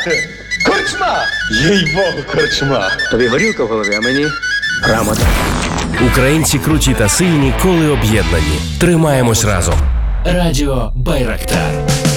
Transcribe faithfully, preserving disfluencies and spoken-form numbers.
Корчма! Їй-богу, корчма! Тобі горілка в голові, а мені грамота. Українці круті та сильні, коли об'єднані. Тримаємось разом. Радіо Байрактар.